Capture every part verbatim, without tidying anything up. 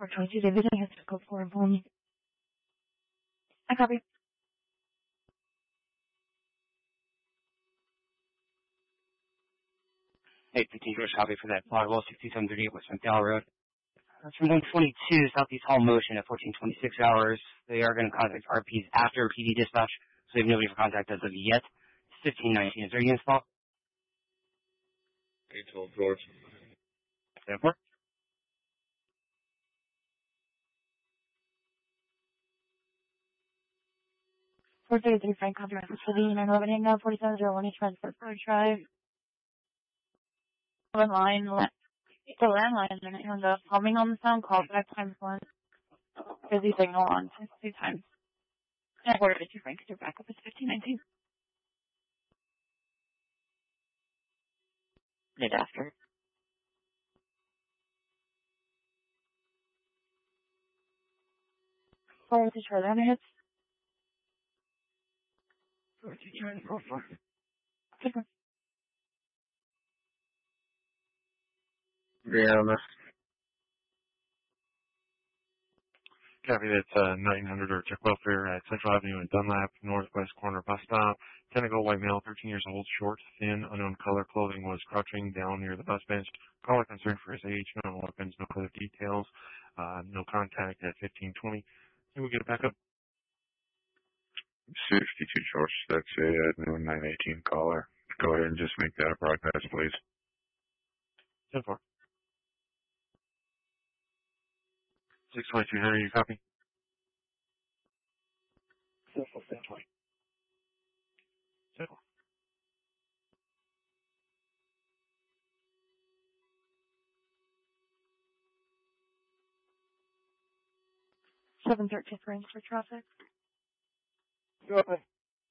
four twenty-two Davidson has to go for home. I copy. Hey, fifteen George, copy for that. Plot well sixty-seven thirty-eight West McDowell Road. That's from one twenty-two Southeast Hall Motion at fourteen twenty-six hours. They are going to contact R Ps after P D dispatch, so they have nobody for contact as of yet. fifteen nineteen, is there units call? eight twelve George. Therefore. four thirty-three Frank, copy reference for the nine eleven hangout, forty-seven oh one H transport for drive. One line, the landline, and it hung up. Humming on the sound call, back times one. Busy signal on two times. And four fifty Frank, your backup is fifteen nineteen. Mid after. Four with the Charlie on hits. Four two Charlie, four four. Good one. Yeah, that's... Copy, that's uh, nine hundred or check welfare at Central Avenue in Dunlap, northwest corner bus stop. Tentacle white male, thirteen years old, short, thin, unknown color, clothing, was crouching down near the bus bench. Caller concerned for his age, no weapons, no further details, uh, no contact at fifteen twenty. Can we get it back up? sixty-two George, that's a uh, nine eighteen caller. Go ahead and just make that a broadcast, please. ten four. six twenty-two Henry, you copy? ten four, ten twenty. ten four. seven thirteen Frank for traffic. Go ahead.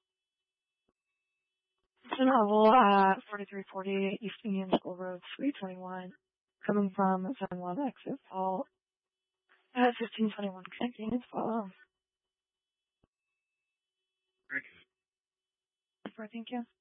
Level at forty-three forty East Union School Road, three twenty-one. Coming from San Juan exit Hall at fifteen twenty-one. Connecting as follows. Thank you. Thank you.